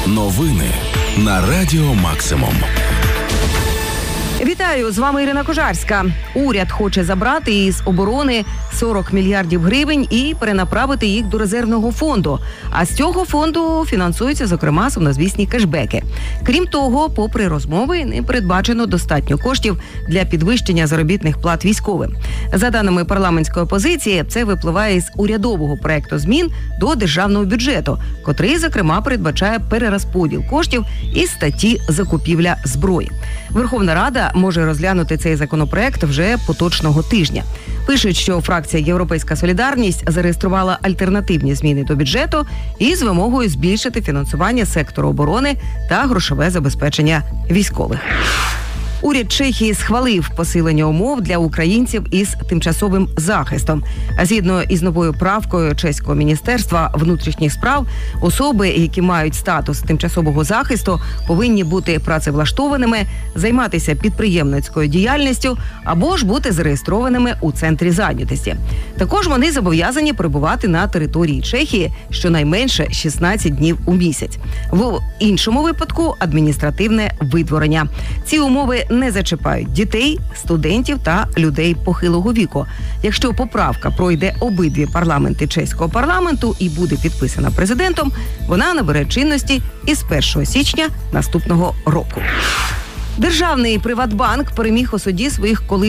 Новини на Радіо Максимум. Вітаю, з вами Ірина Кожарська. Уряд хоче забрати із оборони 40 мільярдів гривень і перенаправити їх до резервного фонду. А з цього фонду фінансуються, зокрема, сумнозвісні кешбеки. Крім того, попри розмови, не передбачено достатньо коштів для підвищення заробітних плат військовим. За даними парламентської опозиції, це випливає із урядового проекту змін до державного бюджету, котрий, зокрема, передбачає перерозподіл коштів із статті «Закупівля зброї». Верховна Рада може розглянути цей законопроект вже поточного тижня. Пишуть, що фракція «Європейська солідарність» зареєструвала альтернативні зміни до бюджету із вимогою збільшити фінансування сектору оборони та грошове забезпечення військових. Уряд Чехії схвалив посилення умов для українців із тимчасовим захистом. Згідно із новою правкою чеського міністерства внутрішніх справ, особи, які мають статус тимчасового захисту, повинні бути працевлаштованими, займатися підприємницькою діяльністю або ж бути зареєстрованими у центрі зайнятості. Також вони зобов'язані перебувати на території Чехії щонайменше 16 днів у місяць. В іншому випадку – адміністративне видворення. Ці умови не зачіпають дітей, студентів та людей похилого віку. Якщо поправка пройде обидві парламенти чеського парламенту і буде підписана президентом, вона набере чинності із 1 січня наступного року. Державний Приватбанк переміг у суді своїх колишніх